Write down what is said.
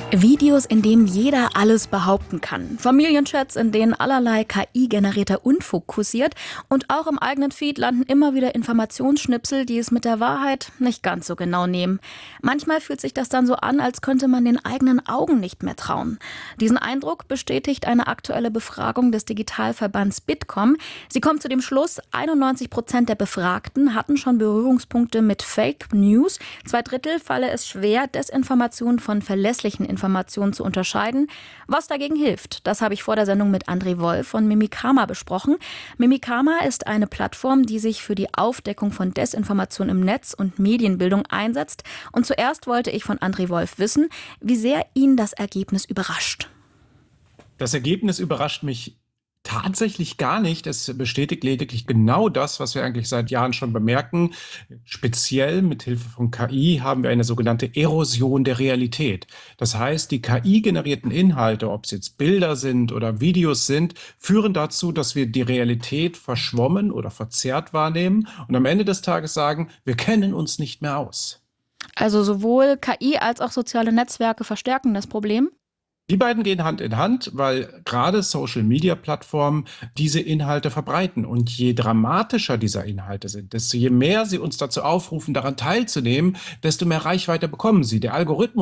Videos, in denen jeder alles behaupten kann. Familienchats, in denen allerlei KI-generierter Unfug kursiert. Und auch im eigenen Feed landen immer wieder Informationsschnipsel, die es mit der Wahrheit nicht ganz so genau nehmen. Manchmal fühlt sich das dann so an, als könnte man den eigenen Augen nicht mehr trauen. Diesen Eindruck bestätigt eine aktuelle Befragung des Digitalverbands Bitkom. Sie kommt zu dem Schluss, 91% der Befragten hatten schon Berührungspunkte mit Fake News. 2/3 falle es schwer, Desinformation von verlässlichen Informationen zu unterscheiden. Was dagegen hilft, das habe ich vor der Sendung mit André Wolf von Mimikama besprochen. Mimikama ist eine Plattform, die sich für die Aufdeckung von Desinformation im Netz und Medienbildung einsetzt. Und zuerst wollte ich von André Wolf wissen, wie sehr ihn das Ergebnis überrascht. Das Ergebnis überrascht mich tatsächlich gar nicht. Es bestätigt lediglich genau das, was wir eigentlich seit Jahren schon bemerken. Speziell mit Hilfe von KI haben wir eine sogenannte Erosion der Realität. Das heißt, die KI-generierten Inhalte, ob es jetzt Bilder sind oder Videos sind, führen dazu, dass wir die Realität verschwommen oder verzerrt wahrnehmen und am Ende des Tages sagen, wir kennen uns nicht mehr aus. Also sowohl KI als auch soziale Netzwerke verstärken das Problem. Die beiden gehen Hand in Hand, weil gerade Social-Media-Plattformen diese Inhalte verbreiten. Und je dramatischer diese Inhalte sind, desto je mehr sie uns dazu aufrufen, daran teilzunehmen, desto mehr Reichweite bekommen sie. Der Algorithmus